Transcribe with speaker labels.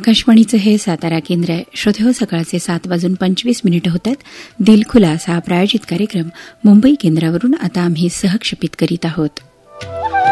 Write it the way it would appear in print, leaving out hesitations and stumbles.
Speaker 1: आकाशवाणीचं हे सातारा केंद्र आहे. श्रोते हो, सकाळचे 7:25 होत आहेत. दिलखुलास हा प्रायोजित कार्यक्रम मुंबई केंद्रावरून आता आम्ही सहक्षेपित करीत आहोत.